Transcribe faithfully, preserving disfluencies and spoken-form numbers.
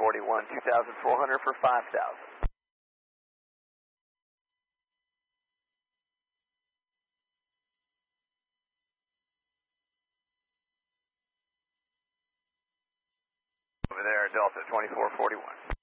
forty-one, two thousand four hundred for five thousand. Over there, Delta twenty-four forty-one.